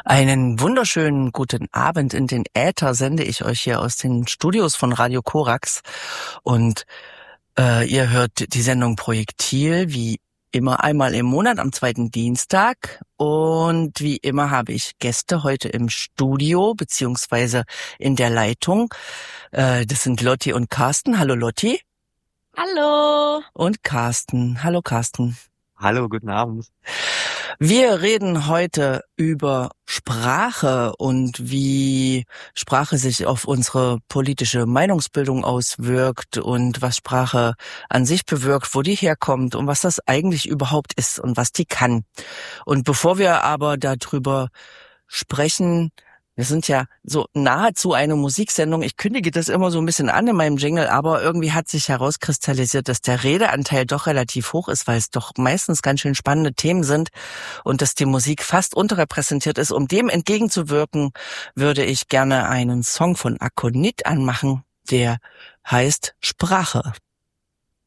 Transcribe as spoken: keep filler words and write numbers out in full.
Einen wunderschönen guten Abend in den Äther sende ich euch hier aus den Studios von Radio Korax. Und äh, ihr hört die Sendung Projektil wie immer einmal im Monat am zweiten Dienstag. Und wie immer habe ich Gäste heute im Studio beziehungsweise in der Leitung. Äh, das sind Lotti und Carsten. Hallo Lotti. Hallo. Und Carsten. Hallo Carsten. Hallo, guten Abend. Wir reden heute über Sprache und wie Sprache sich auf unsere politische Meinungsbildung auswirkt und was Sprache an sich bewirkt, wo die herkommt und was das eigentlich überhaupt ist und was die kann. Und bevor wir aber darüber sprechen, wir sind ja so nahezu eine Musiksendung. Ich kündige das immer so ein bisschen an in meinem Jingle, aber irgendwie hat sich herauskristallisiert, dass der Redeanteil doch relativ hoch ist, weil es doch meistens ganz schön spannende Themen sind und dass die Musik fast unterrepräsentiert ist. Um dem entgegenzuwirken, würde ich gerne einen Song von Akonit anmachen, der heißt Sprache.